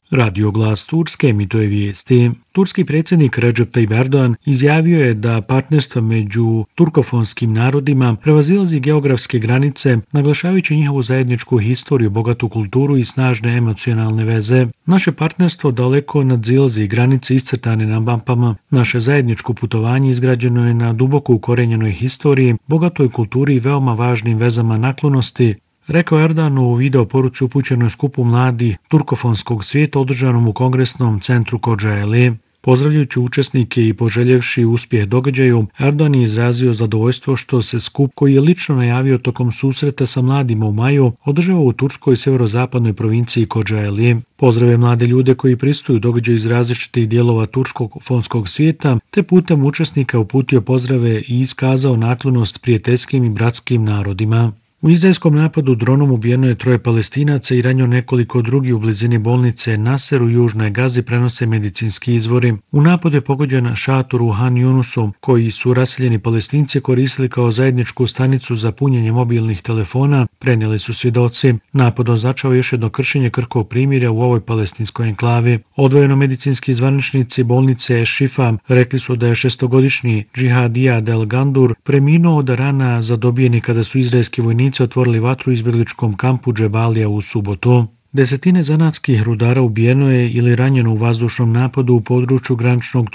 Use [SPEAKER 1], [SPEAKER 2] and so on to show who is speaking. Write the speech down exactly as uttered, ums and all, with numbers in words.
[SPEAKER 1] Radio Glas Turske emituje vijesti. Turski predsjednik Recep Tayyip Erdogan izjavio je da partnerstvo među turkofonskim narodima prevazilazi geografske granice, naglašavajući njihovu zajedničku historiju, bogatu kulturu i snažne emocionalne veze. Naše partnerstvo daleko nadzilazi granice iscrtane na mapama. Naše zajedničko putovanje izgrađeno je na duboko ukorenjenoj historiji, bogatoj kulturi i veoma važnim vezama naklonosti, rekao Erdogan u video poruci upućenoj skupu mladih turkofonskog svijeta održanom u Kongresnom centru Kocaeli. Pozdravljajući učesnike i poželjevši uspjeh događaju, Erdogan je izrazio zadovoljstvo što se skup, koji je lično najavio tokom susreta sa mladima u maju, održava u turskoj sjeverozapadnoj provinciji Kocaeli. Pozdrave mlade ljude koji pristuju događaju iz različitih dijelova turskog fonskog svijeta, te putem učesnika uputio pozdrave i iskazao naklonost prijateljskim i bratskim narodima. U izraelskom napadu dronom ubijeno je troje Palestinaca i ranjeno nekoliko drugih u blizini bolnice Nasser u južnoj Gazi, prenose medicinski izvori. U napadu je pogođen šator u Han Yunusu, koji su raseljeni Palestinci koristili kao zajedničku stanicu za punjenje mobilnih telefona, prenijeli su svjedoci. Napad označava još jedno kršenje krhkog primirja u ovoj palestinskoj enklavi. Odvojeno medicinski zvaničnici bolnice Šifa rekli su da je šestogodišnji Džihadija Del Gandur preminuo od rana zadobijeni kada su izraelski vojnici otvorili vatru u izbjegličkom kampu Džebalija u subotu. Desetine zanatskih rudara ubijeno je ili ranjeno u vazdušnom napadu u području graničnog